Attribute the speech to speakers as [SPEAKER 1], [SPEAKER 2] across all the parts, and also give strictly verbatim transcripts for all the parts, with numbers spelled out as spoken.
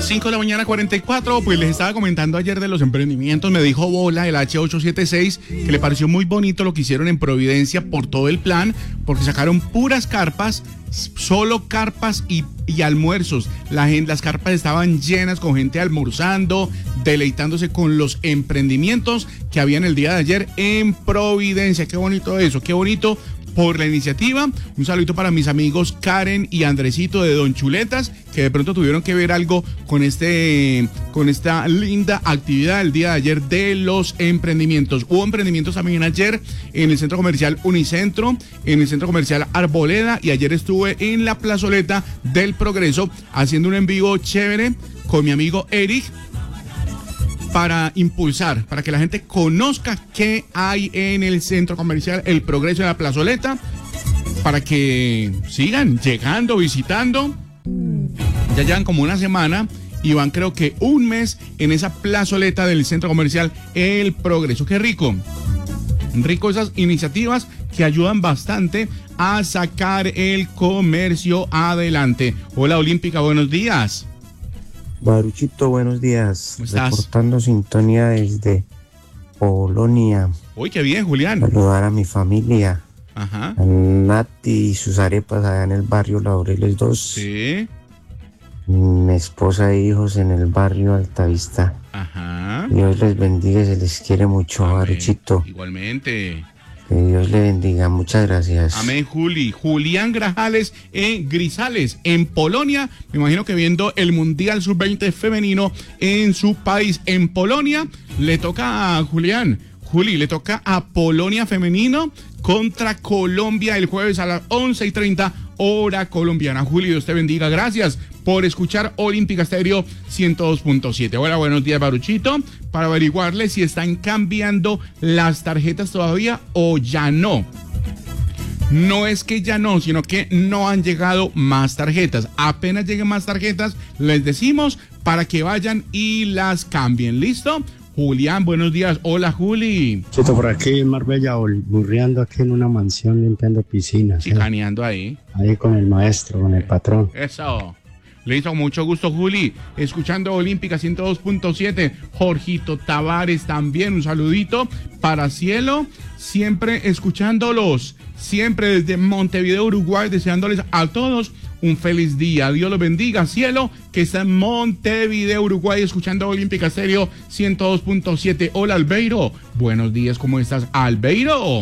[SPEAKER 1] cinco de la mañana, cuarenta y cuatro. Pues les estaba comentando ayer de los emprendimientos. Me dijo Bola, el hache ochocientos setenta y seis, que le pareció muy bonito lo que hicieron en Providencia por todo el plan, porque sacaron puras carpas, solo carpas y, y almuerzos. La gente, las carpas estaban llenas con gente almorzando, deleitándose con los emprendimientos que habían el día de ayer en Providencia. Qué bonito eso, qué bonito por la iniciativa. Un saludito para mis amigos Karen y Andresito de Don Chuletas, que de pronto tuvieron que ver algo con este con esta linda actividad el día de ayer de los emprendimientos. Hubo emprendimientos también ayer en el centro comercial Unicentro, en el centro comercial Arboleda, y ayer estuve en la plazoleta del Progreso haciendo un en vivo chévere con mi amigo Eric, para impulsar, para que la gente conozca qué hay en el centro comercial El Progreso de la plazoleta, para que sigan llegando, visitando. Ya llevan como una semana y van creo que un mes en esa plazoleta del centro comercial El Progreso. Qué rico, rico esas iniciativas que ayudan bastante a sacar el comercio adelante. Hola Olímpica, buenos días.
[SPEAKER 2] Baruchito, buenos días.
[SPEAKER 1] ¿Cómo estás?
[SPEAKER 2] Reportando sintonía desde Polonia.
[SPEAKER 1] Uy, qué bien, Julián.
[SPEAKER 2] Saludar a mi familia.
[SPEAKER 1] Ajá.
[SPEAKER 2] A Nati y sus arepas allá en el barrio Laureles dos.
[SPEAKER 1] Sí.
[SPEAKER 2] Mi esposa e hijos en el barrio Altavista.
[SPEAKER 1] Ajá.
[SPEAKER 2] Dios les bendiga, se les quiere mucho,
[SPEAKER 1] Amén.
[SPEAKER 2] Baruchito.
[SPEAKER 1] Igualmente.
[SPEAKER 2] Que Dios le bendiga, muchas gracias.
[SPEAKER 1] Amén, Juli. Julián Grajales en Grisales, en Polonia. Me imagino que viendo el Mundial sub veinte femenino en su país. En Polonia le toca a Julián. Juli, le toca a Polonia femenino contra Colombia el jueves a las once y treinta hora colombiana. Juli, Dios te bendiga. Gracias por escuchar Olímpica Estéreo ciento dos punto siete. Hola, buenos días, Baruchito. Para averiguarle si están cambiando las tarjetas todavía o ya no. No es que ya no, sino que no han llegado más tarjetas. Apenas lleguen más tarjetas, les decimos para que vayan y las cambien. ¿Listo? Julián, buenos días. Hola, Juli.
[SPEAKER 3] Chito, por aquí en Marbella, burreando aquí en una mansión limpiando piscinas.
[SPEAKER 1] Chicaneando ahí.
[SPEAKER 3] Ahí con el maestro, con el patrón.
[SPEAKER 1] Eso. Listo, mucho gusto, Juli. Escuchando Olímpica ciento dos punto siete. Jorgito Tavares también, un saludito para Cielo. Siempre escuchándolos. Siempre desde Montevideo, Uruguay, deseándoles a todos un feliz día. Dios los bendiga, Cielo, que está en Montevideo, Uruguay, escuchando Olímpica Estéreo ciento dos punto siete. Hola, Albeiro. Buenos días, ¿cómo estás, Albeiro?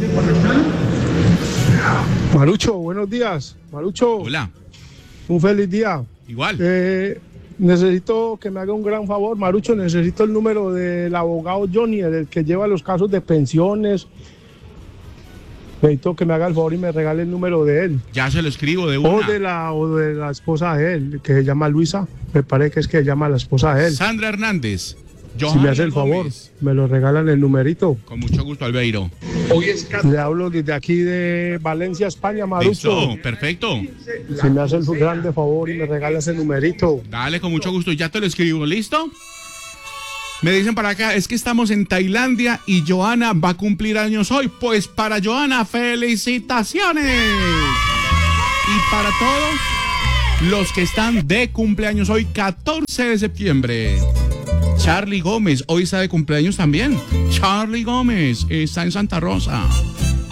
[SPEAKER 4] Marucho, buenos días. Marucho.
[SPEAKER 1] Hola.
[SPEAKER 4] Un feliz día.
[SPEAKER 1] Igual.
[SPEAKER 4] Eh, necesito que me haga un gran favor, Marucho. Necesito el número del abogado Johnny, el que lleva los casos de pensiones. Necesito que me haga el favor y me regale el número de él.
[SPEAKER 1] Ya se lo escribo de una.
[SPEAKER 4] O de la, o de la esposa de él, que se llama Luisa. Me parece que es que se llama la esposa de él.
[SPEAKER 1] Sandra Hernández.
[SPEAKER 4] Si me hace el favor,
[SPEAKER 1] Gómez.
[SPEAKER 4] me lo regalan el numerito.
[SPEAKER 1] Con mucho gusto, Albeiro.
[SPEAKER 4] Le hablo desde aquí de Valencia, España, Marucho.
[SPEAKER 1] Listo, perfecto.
[SPEAKER 4] Si me hace el grande favor y me regala ese numerito.
[SPEAKER 1] Dale, con mucho gusto. Ya te lo escribo, ¿listo? Me dicen para acá, es que estamos en Tailandia y Joana va a cumplir años hoy. Pues para Joana, felicitaciones. Y para todos los que están de cumpleaños hoy, catorce de septiembre. Charlie Gómez, hoy está de cumpleaños también. Charlie Gómez está en Santa Rosa.